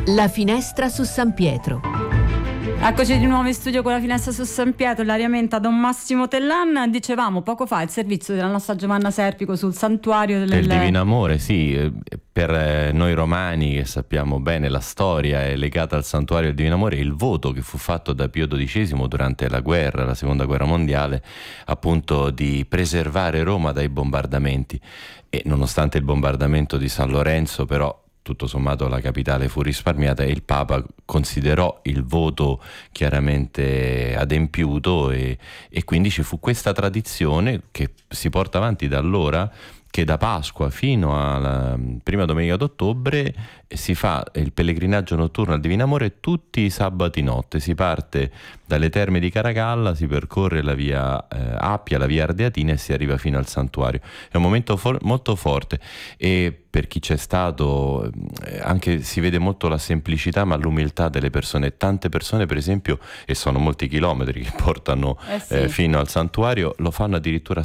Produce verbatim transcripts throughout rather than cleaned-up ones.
La finestra su San Pietro. Eccoci di nuovo in studio con La finestra su San Pietro, l'aria menta Don Massimo Tellan. Dicevamo poco fa il servizio della nostra Giovanna Serpico sul santuario del, del Divino Amore, sì, per noi romani che sappiamo bene la storia è legata al santuario del Divino Amore, il voto che fu fatto da Pio dodicesimo durante la guerra, la seconda guerra mondiale, appunto di preservare Roma dai bombardamenti. E nonostante il bombardamento di San Lorenzo, però tutto sommato la capitale fu risparmiata e il Papa considerò il voto chiaramente adempiuto e, e quindi ci fu questa tradizione che si porta avanti da allora, che da Pasqua fino alla prima domenica d'ottobre si fa il pellegrinaggio notturno al Divino Amore tutti i sabati notte. Si parte dalle terme di Caracalla, si percorre la via eh, Appia, la via Ardeatina e si arriva fino al santuario. È un momento for- molto forte e per chi c'è stato eh, anche si vede molto la semplicità ma l'umiltà delle persone. Tante persone per esempio, e sono molti chilometri che portano eh sì. eh, fino al santuario, lo fanno addirittura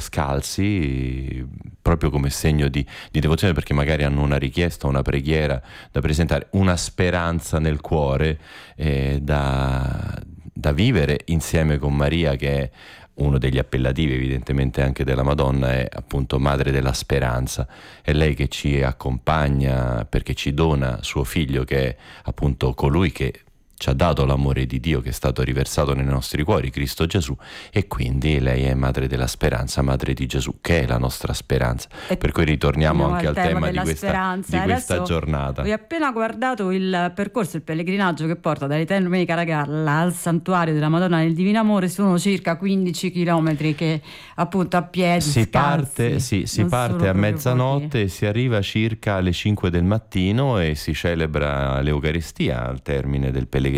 scalzi proprio come segno di, di devozione, perché magari hanno una richiesta, una preghiera da presentare, una speranza nel cuore eh, da, da vivere insieme con Maria, che è uno degli appellativi evidentemente anche della Madonna, è appunto Madre della Speranza. È lei che ci accompagna perché ci dona suo figlio, che è appunto colui che ci ha dato l'amore di Dio che è stato riversato nei nostri cuori, Cristo Gesù, e quindi lei è Madre della Speranza, Madre di Gesù, che è la nostra speranza. E per cui ritorniamo anche al tema, tema di questa, di questa giornata. Ho appena guardato il percorso, il pellegrinaggio che porta dalle terme di Caracalla al santuario della Madonna del Divino Amore, sono circa quindici chilometri che appunto a piedi si scalzi, parte, sì, si parte a mezzanotte pochi. E si arriva circa alle cinque del mattino e si celebra l'Eucaristia al termine del pellegrinaggio.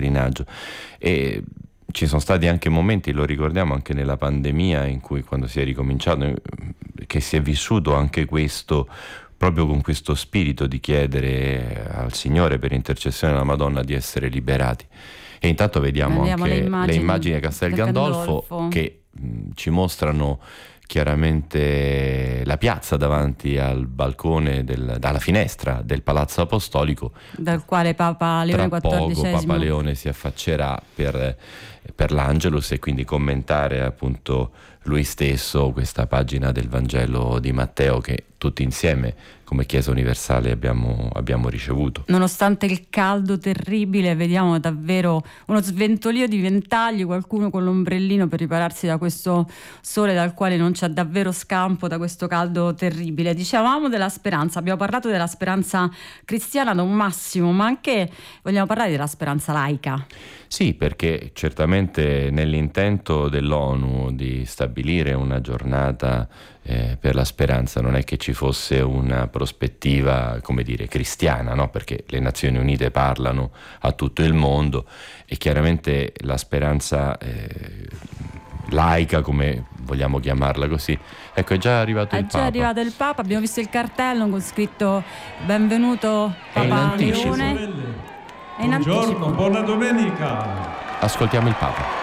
E ci sono stati anche momenti, lo ricordiamo anche nella pandemia, in cui quando si è ricominciato, che si è vissuto anche questo proprio con questo spirito di chiedere al Signore per intercessione della Madonna di essere liberati. E intanto vediamo Andiamo anche le immagini, le immagini di Castel Gandolfo, Gandolfo che mh, ci mostrano chiaramente la piazza davanti al balcone del, dalla finestra del Palazzo Apostolico, dal quale Papa Leone quattordicesimo tra poco Papa Leone si affaccerà per, per l'Angelus e quindi commentare appunto lui stesso questa pagina del Vangelo di Matteo che tutti insieme come Chiesa Universale abbiamo, abbiamo ricevuto. Nonostante il caldo terribile, vediamo davvero uno sventolio di ventagli, qualcuno con l'ombrellino per ripararsi da questo sole dal quale non c'è davvero scampo, da questo caldo terribile. Dicevamo della speranza, abbiamo parlato della speranza cristiana Don Massimo, ma anche vogliamo parlare della speranza laica. Sì, perché certamente nell'intento dell'ONU di stabilire una giornata eh, per la speranza non è che ci fosse una prospettiva, come dire, cristiana, no? Perché le Nazioni Unite parlano a tutto il mondo e chiaramente la speranza eh, laica, come vogliamo chiamarla così, ecco è già arrivato è il già Papa. È già arrivato il Papa, abbiamo visto il cartello con scritto benvenuto Papa Leone. Buongiorno, buona domenica. Ascoltiamo il Papa.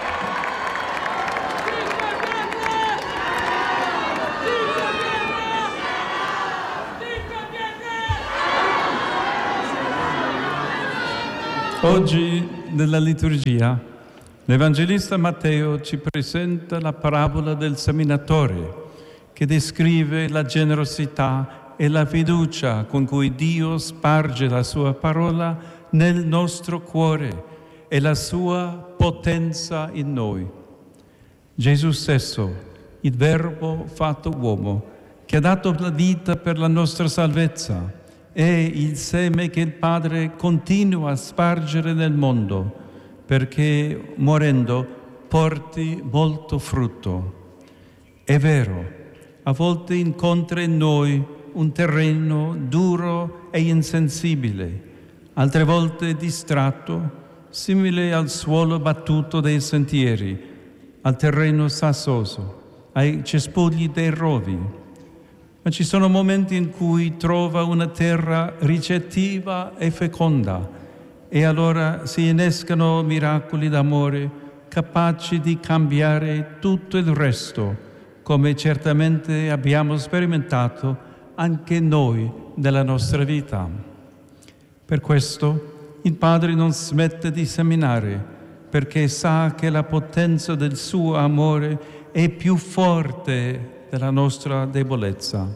Oggi nella liturgia l'Evangelista Matteo ci presenta la parabola del seminatore che descrive la generosità e la fiducia con cui Dio sparge la sua parola nel nostro cuore e la sua potenza in noi. Gesù stesso, il Verbo fatto uomo, che ha dato la vita per la nostra salvezza, è il seme che il Padre continua a spargere nel mondo, perché morendo porti molto frutto. È vero, a volte incontra in noi un terreno duro e insensibile, altre volte distratto, simile al suolo battuto dei sentieri, al terreno sassoso, ai cespugli dei rovi. Ma ci sono momenti in cui trova una terra ricettiva e feconda, e allora si innescano miracoli d'amore capaci di cambiare tutto il resto, come certamente abbiamo sperimentato anche noi nella nostra vita. Per questo il Padre non smette di seminare, perché sa che la potenza del suo amore è più forte della nostra debolezza.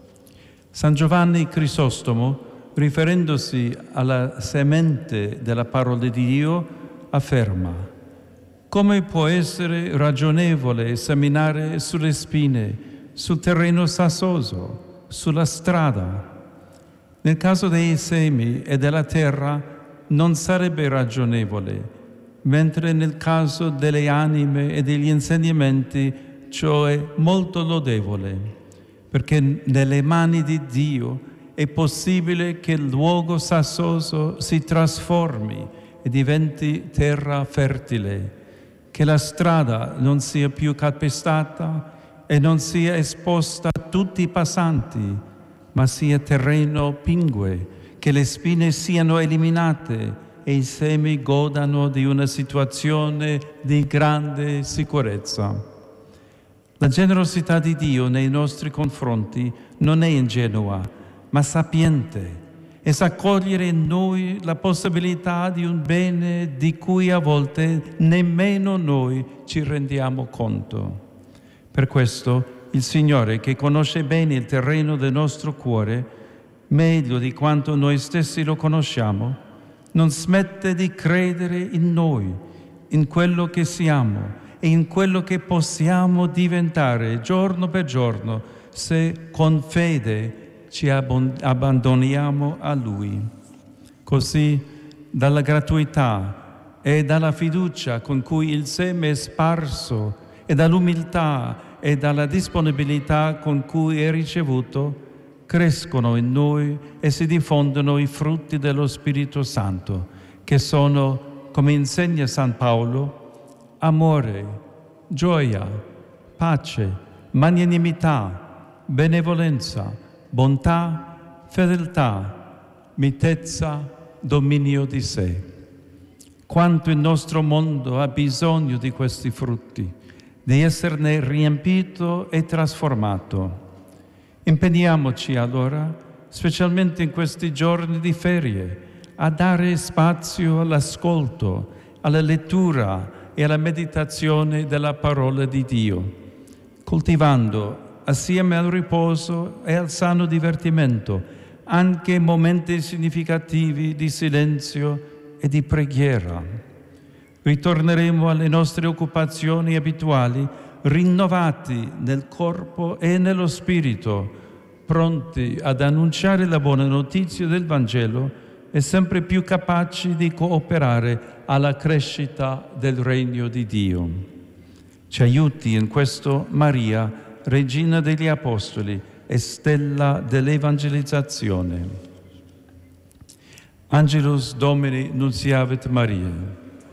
San Giovanni Crisostomo, riferendosi alla semente della parola di Dio, afferma: come può essere ragionevole seminare sulle spine, sul terreno sassoso, sulla strada? Nel caso dei semi e della terra non sarebbe ragionevole, mentre nel caso delle anime e degli insegnamenti ciò è molto lodevole, perché nelle mani di Dio è possibile che il luogo sassoso si trasformi e diventi terra fertile, che la strada non sia più calpestata e non sia esposta a tutti i passanti, ma sia terreno pingue, che le spine siano eliminate e i semi godano di una situazione di grande sicurezza. La generosità di Dio nei nostri confronti non è ingenua, ma sapiente, e sa cogliere in noi la possibilità di un bene di cui a volte nemmeno noi ci rendiamo conto. Per questo il Signore, che conosce bene il terreno del nostro cuore, meglio di quanto noi stessi lo conosciamo, non smette di credere in noi, in quello che siamo e in quello che possiamo diventare giorno per giorno se con fede ci abbandoniamo a Lui. Così, dalla gratuità e dalla fiducia con cui il seme è sparso e dall'umiltà e dalla disponibilità con cui è ricevuto, crescono in noi e si diffondono i frutti dello Spirito Santo, che sono, come insegna San Paolo, amore, gioia, pace, magnanimità, benevolenza, bontà, fedeltà, mitezza, dominio di sé. Quanto il nostro mondo ha bisogno di questi frutti, di esserne riempito e trasformato. Impegniamoci allora, specialmente in questi giorni di ferie, a dare spazio all'ascolto, alla lettura e alla meditazione della parola di Dio, coltivando assieme al riposo e al sano divertimento anche momenti significativi di silenzio e di preghiera. Ritorneremo alle nostre occupazioni abituali, rinnovati nel corpo e nello spirito, pronti ad annunciare la buona notizia del Vangelo e sempre più capaci di cooperare alla crescita del regno di Dio. Ci aiuti in questo Maria, Regina degli Apostoli e stella dell'evangelizzazione. Angelus Domini nunciavit Maria.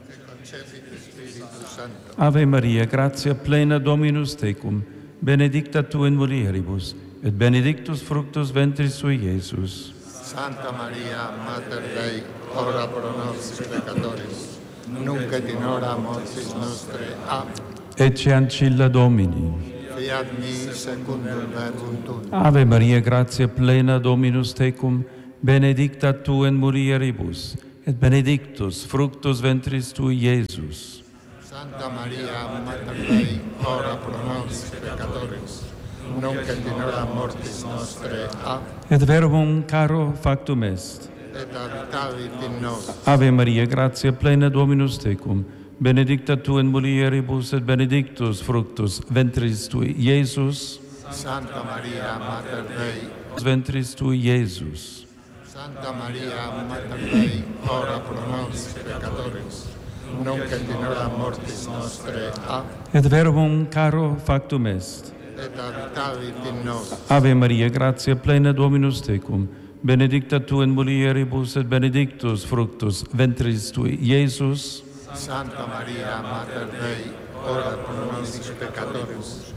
Ave Maria, gratia plena Dominus tecum, benedicta tu in mulieribus, et benedictus fructus ventris tui, Iesus. Santa Maria, Mater Dei, ora pro nobis peccatoribus, nunc et in hora mortis nostre. Amen. Ecce ancilla Domini. Fiat mi secundum verbum tuum. Ave Maria, gratia plena Dominus tecum, benedicta tu in mulieribus, et benedictus fructus ventris tui, Iesus. Santa Maria, Mater Dei, ora pro nobis peccatoribus, nunc et in hora mortis nostre. Amen. Et verbum caro factum est. Et habitavit in nos. Ave Maria, gratia plena Dominus tecum, benedicta tu in mulieribus et benedictus fructus ventris tui, Iesus. Santa Maria, Mater Dei, Ventris tui, Iesus. Santa Maria, Mater Dei, ora pro nobis peccatoribus, nunc et in hora mortis nostre. Amen. Et verbum caro factum est. Et habitavit in nos. Ave Maria, gratia plena Dominus tecum, benedicta tu in mulieribus et benedictus fructus ventris tui, Iesus. Santa Maria, Mater Dei, ora pro nobis peccatoribus,